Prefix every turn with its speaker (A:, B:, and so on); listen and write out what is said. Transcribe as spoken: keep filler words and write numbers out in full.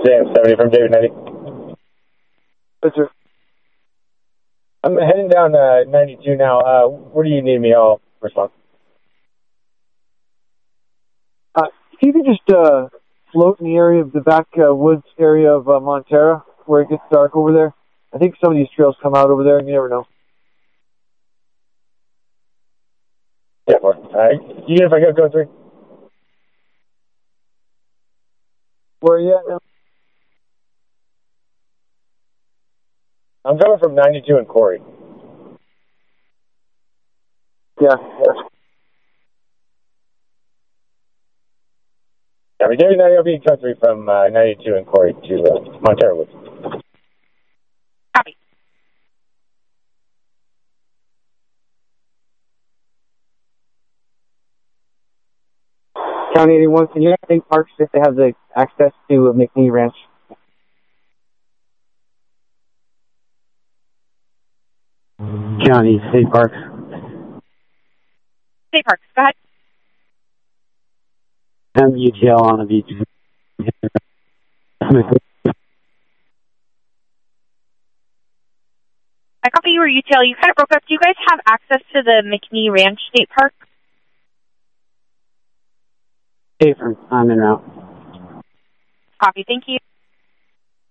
A: Sam seventy from David ninety.
B: Yes, sir.
A: I'm heading down uh, ninety-two now. Uh, where do you need me? I'll respond.
B: Uh, if you could just uh, float in the area of the back uh, woods area of uh, Montera, where it gets dark over there. I think some of these trails come out over there, and you never know.
A: Yeah, four. All right. You get if I go go three?
B: Where are you at now?
A: I'm coming from ninety-two and Corey.
B: Yeah.
A: Yeah, we David ninety, I'll be code three from uh, ninety-two and Corey to uh, Montera Woods.
C: Copy.
B: County eighty-one, can you ask State Parks if they have the access to uh, McNee Ranch? County, State Parks.
C: State Parks, go ahead.
B: M U T L on the beach.
C: I copy you or U T L. You kind of broke up. Do you guys have access to the McNee Ranch State Park?
B: Hey, I'm en route.
C: Copy, thank you.